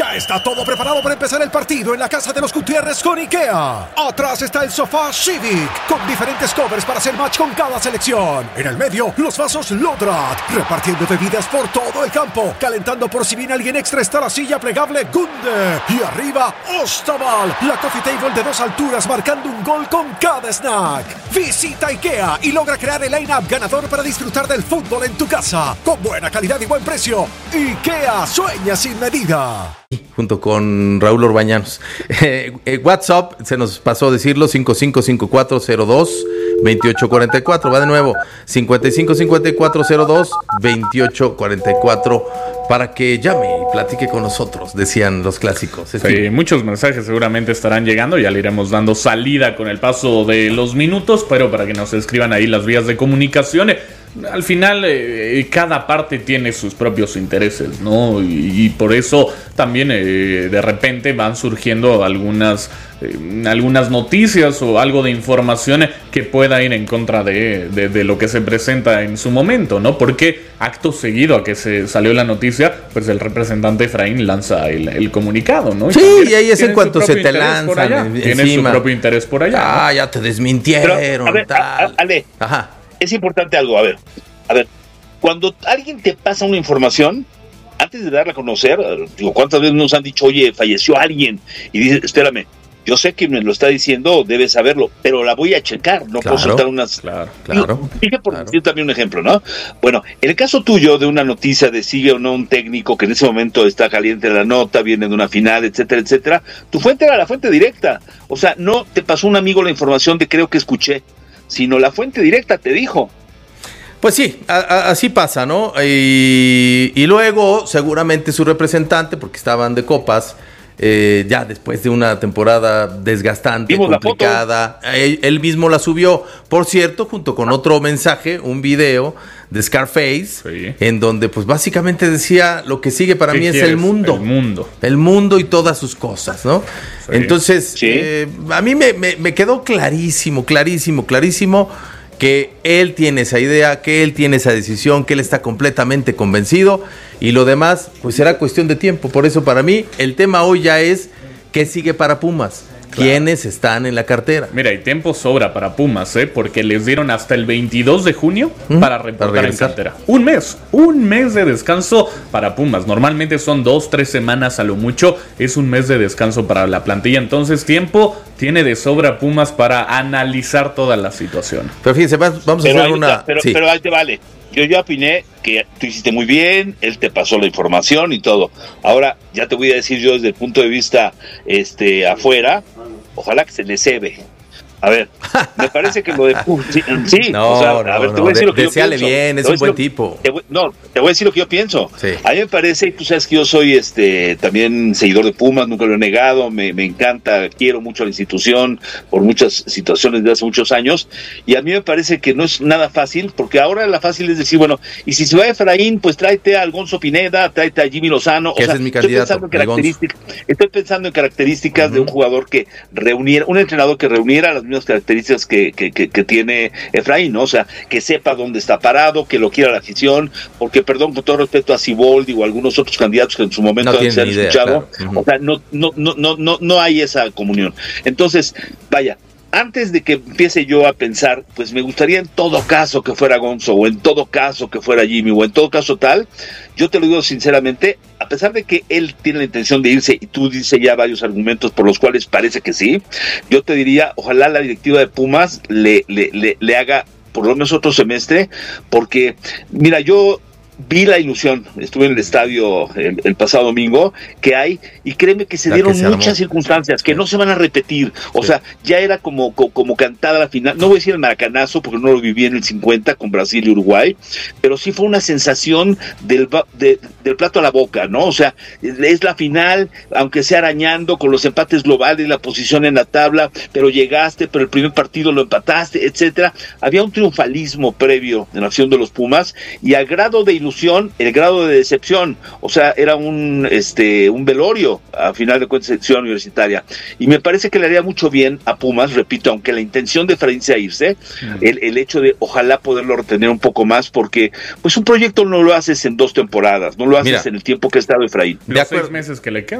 Ya está todo preparado para empezar el partido en la casa de los Gutiérrez con IKEA. Atrás está el sofá Civic, con diferentes covers para hacer match con cada selección. En el medio, los vasos Lodrat, repartiendo bebidas por todo el campo. Calentando por si viene alguien extra está la silla plegable Gunde. Y arriba, Ostaval, la coffee table de 2 alturas marcando un gol con cada snack. Visita IKEA y logra crear el line-up ganador para disfrutar del fútbol en tu casa. Con buena calidad y buen precio. IKEA, sueña sin medida. Junto con Raúl Orbañanos. WhatsApp, se nos pasó a decirlo, 555402-2844. Va de nuevo, 555402-2844, para que llame y platique con nosotros, decían los clásicos. Sí, muchos mensajes seguramente estarán llegando, ya le iremos dando salida con el paso de los minutos, pero para que nos escriban ahí las vías de comunicación. Al final, cada parte tiene sus propios intereses, ¿no? Y por eso también de repente van surgiendo algunas noticias o algo de información que pueda ir en contra de lo que se presenta en su momento, ¿no? Porque acto seguido a que se salió la noticia, pues el representante Efraín lanza el comunicado, ¿no? Sí, y ahí es en cuanto se te lanzan tiene su propio interés por allá. Ah, ya te desmintieron. Pero, a ver, Ale, ajá. Es importante algo, a ver, cuando alguien te pasa una información, antes de darla a conocer, digo, ¿cuántas veces nos han dicho, oye, falleció alguien? Y dices, espérame, yo sé que me lo está diciendo, debes saberlo, pero la voy a checar, no puedo soltar unas... Claro. Dije por decir también un ejemplo, ¿no? Bueno, en el caso tuyo de una noticia de sigue o no un técnico que en ese momento está caliente la nota, viene de una final, etcétera, etcétera, tu fuente era la fuente directa. O sea, no te pasó un amigo la información de creo que escuché, sino la fuente directa te dijo. Pues sí, así pasa, ¿no? Y luego seguramente su representante, porque estaban de copas, ya después de una temporada desgastante, complicada, él mismo la subió, por cierto, junto con otro mensaje, un video de Scarface, sí, en donde pues básicamente decía, lo que sigue para mí es el mundo. El mundo y todas sus cosas, ¿no? Sí. Entonces, sí, a mí me quedó clarísimo que él tiene esa idea, que él tiene esa decisión, que él está completamente convencido, y lo demás pues será cuestión de tiempo. Por eso para mí el tema hoy ya es ¿qué sigue para Pumas? ¿Quiénes están en la cartera? Mira, y tiempo sobra para Pumas, porque les dieron hasta el 22 de junio para reportar en cartera. Un mes de descanso para Pumas. Normalmente son 2-3 semanas a lo mucho, es un mes de descanso para la plantilla. Entonces tiempo tiene de sobra Pumas para analizar toda la situación. Pero fíjense, vamos a hacer una... Pero ahí te vale. Yo opiné que tú hiciste muy bien, él te pasó la información y todo. Ahora, ya te voy a decir yo desde el punto de vista afuera, ojalá que se le cebe. A ver, me parece que lo de... Sí, no, o sea, a ver, te voy a decir lo que yo pienso. Bien, es un buen tipo. Te voy a decir lo que yo pienso. Sí. A mí me parece, y tú sabes que yo soy también seguidor de Pumas, nunca lo he negado, me encanta, quiero mucho a la institución por muchas situaciones de hace muchos años, y a mí me parece que no es nada fácil, porque ahora la fácil es decir, bueno, y si se va Efraín, pues tráete a Alonso Pineda, tráete a Jimmy Lozano. Ese es mi candidato. Estoy pensando en características de un jugador que reuniera, un entrenador que reuniera las mismas características que tiene Efraín, ¿no? O sea, que sepa dónde está parado, que lo quiera la afición, porque perdón, con todo respeto a Siboldi o a algunos otros candidatos que en su momento se han escuchado, claro. O sea, no hay esa comunión. Entonces, vaya, antes de que empiece yo a pensar, pues me gustaría en todo caso que fuera Gonzo, o en todo caso que fuera Jimmy, o en todo caso tal, yo te lo digo sinceramente, a pesar de que él tiene la intención de irse, y tú dices ya varios argumentos por los cuales parece que sí, yo te diría, ojalá la directiva de Pumas le haga por lo menos otro semestre, porque, mira, yo vi la ilusión, estuve en el estadio el pasado domingo, que hay, y créeme que se dieron muchas circunstancias que no se van a repetir, o sea, ya era como cantada la final, no voy a decir el maracanazo porque no lo viví en el 50 con Brasil y Uruguay, pero sí fue una sensación del plato a la boca, ¿no? O sea, es la final, aunque sea arañando con los empates globales, la posición en la tabla, pero llegaste, pero el primer partido lo empataste, etcétera. Había un triunfalismo previo en la acción de los Pumas, y al grado de ilusión, el grado de decepción, o sea, era un velorio a final de cuentas de Ciudad Universitaria, y me parece que le haría mucho bien a Pumas, repito, aunque la intención de Efraín sea irse, el hecho de ojalá poderlo retener un poco más, porque pues un proyecto no lo haces en 2 temporadas, no lo haces en el tiempo que ha estado Efraín. Los 6 meses que le quedan.